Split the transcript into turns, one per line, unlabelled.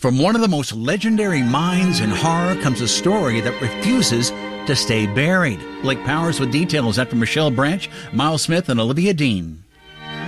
From one of the most legendary minds in horror comes a story that refuses to stay buried. Blake Powers with details after Michelle Branch, Miles Smith, and Olivia Dean.